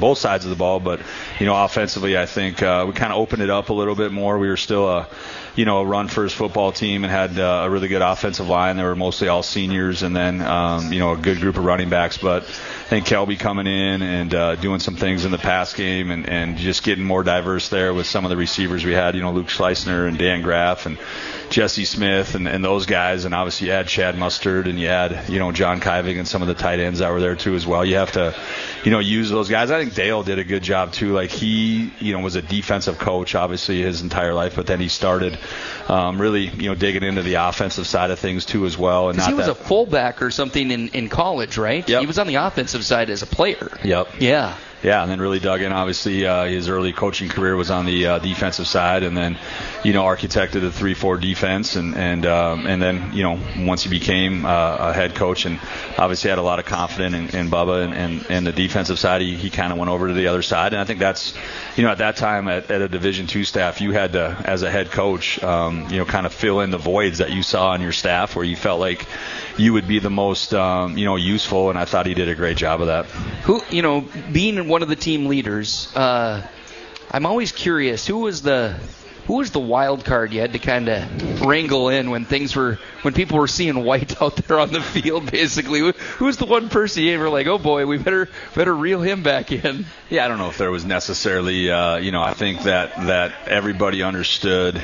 both sides of the ball. But, offensively, I think we kind of opened it up a little bit more. We were still a run-first football team and had a really good offensive line. They were mostly all seniors, and then, a good group of running backs. But I think Kelby coming in and doing some things in the pass game and just getting more diverse there with some of the receivers we had, Luke Schleissner and Dan Graff and Jesse Smith and those guys. And obviously you add Chad Mustard and you add, John Kiving and some of the tight ends that were there too as well. You have to, use those guys. I think Dale did a good job too. Like he, was a defensive coach obviously his entire life, but then he started really, digging into the offensive side of things too as well. And he was a fullback or something in college, right? Yep. He was on the offensive side as a player. Yep. Yeah. Yeah, and then really dug in. Obviously, his early coaching career was on the defensive side, and then, architected a 3-4 defense, and then, once he became a head coach, and obviously had a lot of confidence in Bubba and the defensive side, he kind of went over to the other side, and I think that's, at that time at a Division II staff, you had to, as a head coach, kind of fill in the voids that you saw on your staff where you felt like you would be the most, useful, and I thought he did a great job of that. Being one of the team leaders, I'm always curious, who was the wild card you had to kind of wrangle in when people were seeing white out there on the field, basically? Who's the one person you were like, oh boy, we better reel him back in? Yeah, I don't know if there was necessarily, I think that everybody understood,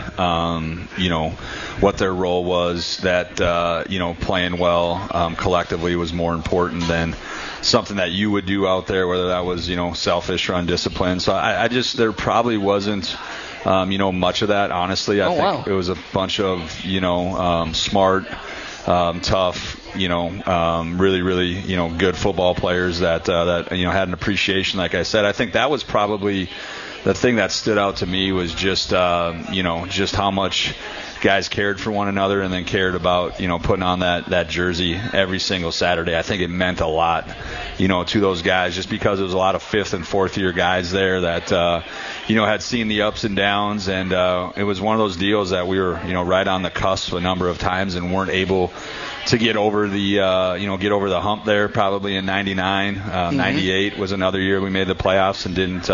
what their role was, that, playing well collectively was more important than something that you would do out there, whether that was, selfish or undisciplined. So I just, there probably wasn't, much of that, honestly. I think it was a bunch of, smart, tough, really, really, good football players that had an appreciation. Like I said, I think that was probably the thing that stood out to me was just, just how much guys cared for one another and then cared about, putting on that jersey every single Saturday. I think it meant a lot, to those guys, just because there was a lot of 5th and 4th year guys there that, had seen the ups and downs, and it was one of those deals that we were, right on the cusp a number of times and weren't able to get over the hump there. Probably in 99, 98 was another year we made the playoffs and didn't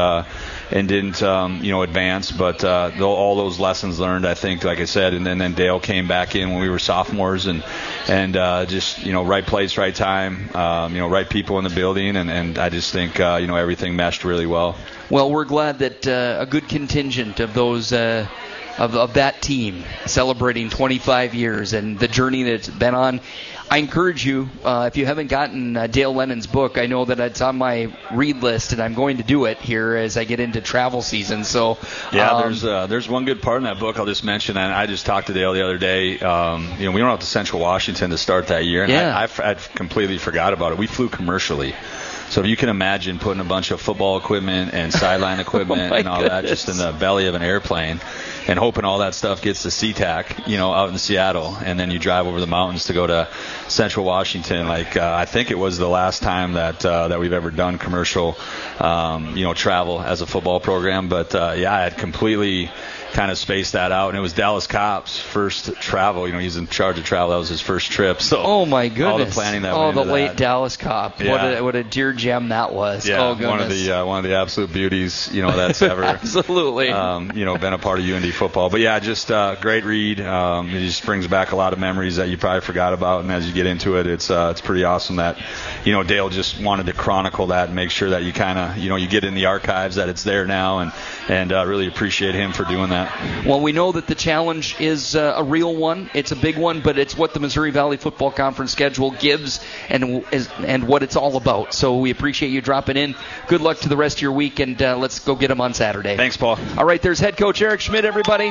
advance. But all those lessons learned, I think, like I said, and then Dale came back in when we were sophomores and just right place, right time, right people in the building, and I just think everything meshed really well. Well, we're glad that a good contingent of those. Of that team celebrating 25 years and the journey that it's been on. I encourage you, if you haven't gotten Dale Lennon's book, I know that it's on my read list, and I'm going to do it here as I get into travel season. So yeah, there's one good part in that book I'll just mention, and I just talked to Dale the other day. We went out to Central Washington to start that year, and I'd completely forgot about it. We flew commercially. So if you can imagine putting a bunch of football equipment and sideline equipment and all that just in the belly of an airplane and hoping all that stuff gets to SeaTac, out in Seattle, and then you drive over the mountains to go to Central Washington. I think it was the last time that we've ever done commercial, travel as a football program. But I had completely kind of spaced that out, and it was Dallas Copp's first travel. He's in charge of travel. That was his first trip. So oh my goodness, all the planning that went into the late that. Dallas Copp. Yeah. What a dear gem that was. Yeah, oh goodness. one of the absolute beauties that's ever absolutely been a part of UND football. But yeah, just great read. It just brings back a lot of memories that you probably forgot about, and as you get into it, it's pretty awesome that Dale just wanted to chronicle that and make sure that you kind of you get in the archives, that it's there now, and really appreciate him for doing that. Well, we know that the challenge is a real one. It's a big one, but it's what the Missouri Valley Football Conference schedule gives and what it's all about. So we appreciate you dropping in. Good luck to the rest of your week, and let's go get them on Saturday. Thanks, Paul. All right, there's head coach Eric Schmidt, everybody.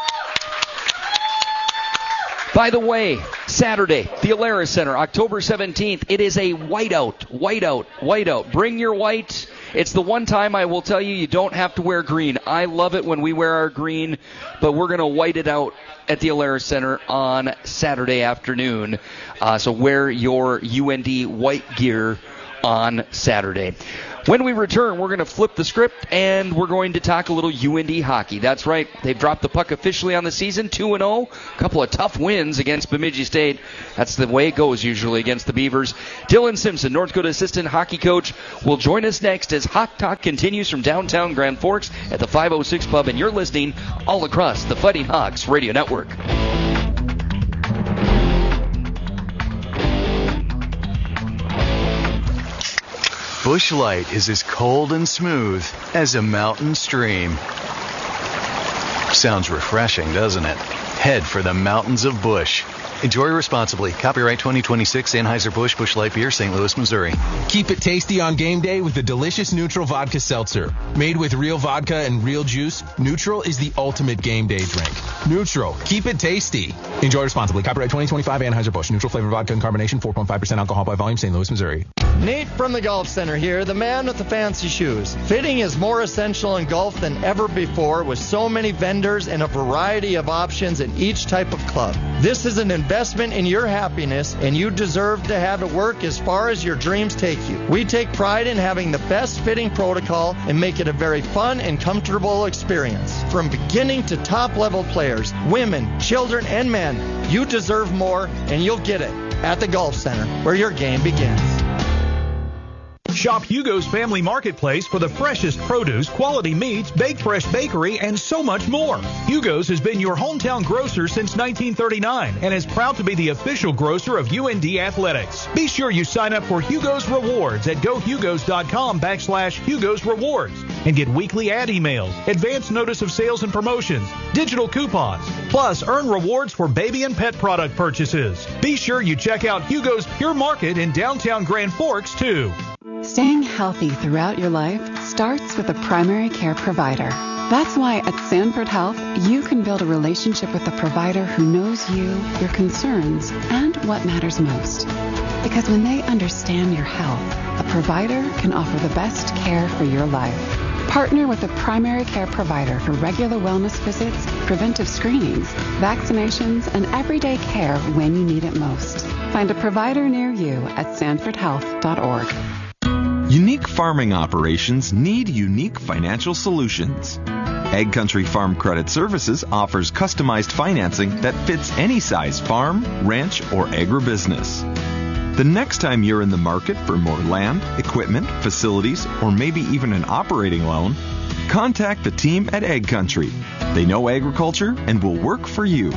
By the way, Saturday, the Alerus Center, October 17th, it is a whiteout. Bring your white. It's the one time I will tell you don't have to wear green. I love it when we wear our green, but we're going to white it out at the Alerus Center on Saturday afternoon. So wear your UND white gear on Saturday. When we return, we're going to flip the script, and we're going to talk a little UND hockey. That's right. They've dropped the puck officially on the season, 2-0. A couple of tough wins against Bemidji State. That's the way it goes usually against the Beavers. Dylan Simpson, North Dakota assistant hockey coach, will join us next as Hawk Talk continues from downtown Grand Forks at the 506 Pub, and you're listening all across the Fighting Hawks Radio Network. Busch Light is as cold and smooth as a mountain stream. Sounds refreshing, doesn't it? Head for the mountains of Busch. Enjoy responsibly. Copyright 2026 Anheuser-Busch Busch Light Beer, St. Louis, Missouri. Keep it tasty on game day with the delicious Neutral Vodka Seltzer. Made with real vodka and real juice, Neutral is the ultimate game day drink. Neutral. Keep it tasty. Enjoy responsibly. Copyright 2025 Anheuser-Busch. Neutral flavor vodka and carbonation, 4.5% alcohol by volume, St. Louis, Missouri. Nate from the Golf Center here, the man with the fancy shoes. Fitting is more essential in golf than ever before with so many vendors and a variety of options in each type of club. This is an investment in your happiness, and you deserve to have it work as far as your dreams take you. We take pride in having the best fitting protocol and make it a very fun and comfortable experience. From beginning to top level players, women, children, and men, you deserve more, and you'll get it at the Golf Center, where your game begins. Shop Hugo's Family Marketplace for the freshest produce, quality meats, baked fresh bakery, and so much more. Hugo's has been your hometown grocer since 1939 and is proud to be the official grocer of UND Athletics. Be sure you sign up for Hugo's Rewards at gohugos.com/Hugo's Rewards and get weekly ad emails, advance notice of sales and promotions, digital coupons, plus earn rewards for baby and pet product purchases. Be sure you check out Hugo's Pure Market in downtown Grand Forks, too. Staying healthy throughout your life starts with a primary care provider. That's why at Sanford Health, you can build a relationship with a provider who knows you, your concerns, and what matters most. Because when they understand your health, a provider can offer the best care for your life. Partner with a primary care provider for regular wellness visits, preventive screenings, vaccinations, and everyday care when you need it most. Find a provider near you at sanfordhealth.org. Unique farming operations need unique financial solutions. Ag Country Farm Credit Services offers customized financing that fits any size farm, ranch, or agribusiness. The next time you're in the market for more land, equipment, facilities, or maybe even an operating loan, contact the team at Ag Country. They know agriculture and will work for you.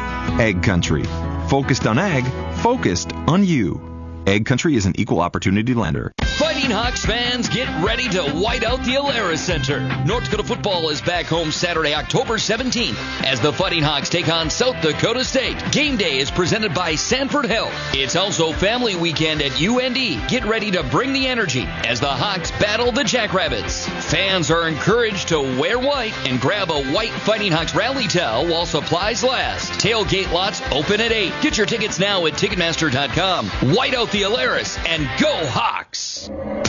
Ag Country. Focused on ag, focused on you. Ag Country is an equal opportunity lender. Fighting Hawks fans, get ready to white out the Alara Center. North Dakota football is back home Saturday, October 17th, as the Fighting Hawks take on South Dakota State. Game day is presented by Sanford Health. It's also family weekend at UND. Get ready to bring the energy as the Hawks battle the Jackrabbits. Fans are encouraged to wear white and grab a white Fighting Hawks rally towel while supplies last. Tailgate lots open at 8. Get your tickets now at Ticketmaster.com. White out the Alaris and go Hawks!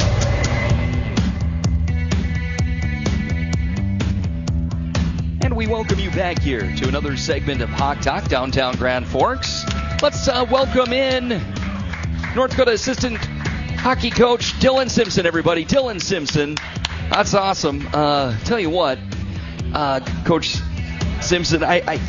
And we welcome you back here to another segment of Hawk Talk, downtown Grand Forks. Let's welcome in North Dakota assistant hockey coach Dylan Simpson, everybody. Dylan Simpson. That's awesome. Tell you what, Coach Simpson,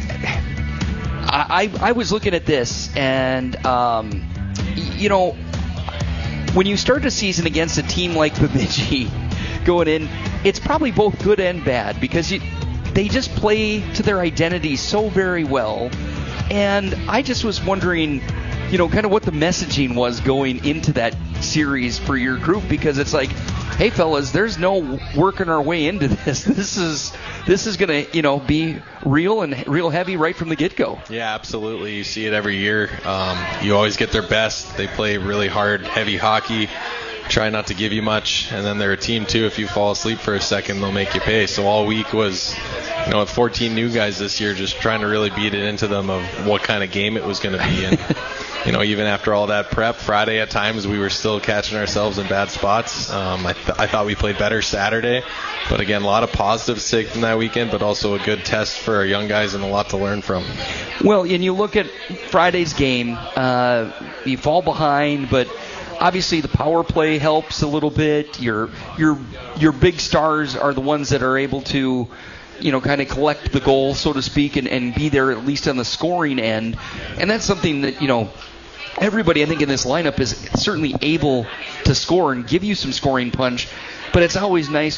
I was looking at this, and, you know, when you start a season against a team like Bemidji going in, it's probably both good and bad because they just play to their identity so very well. And I just was wondering, you know, kind of what the messaging was going into that series for your group, because it's like, hey, fellas, there's no working our way into this. This is going to, you know, be real and real heavy right from the get-go. Yeah, absolutely. You see it every year. You always get their best. They play really hard, heavy hockey, try not to give you much, and then they're a team, too. If you fall asleep for a second, they'll make you pay. So all week was, you know, with 14 new guys this year, just trying to really beat it into them of what kind of game it was going to be. And, you know, even after all that prep, Friday at times we were still catching ourselves in bad spots. I thought we played better Saturday. But, again, a lot of positives taken that weekend, but also a good test for our young guys and a lot to learn from. Well, and you look at Friday's game, you fall behind, but obviously the power play helps a little bit. Your big stars are the ones that are able to, kind of collect the goal, so to speak, and be there at least on the scoring end. And that's something that, everybody I think in this lineup is certainly able to score and give you some scoring punch. But it's always nice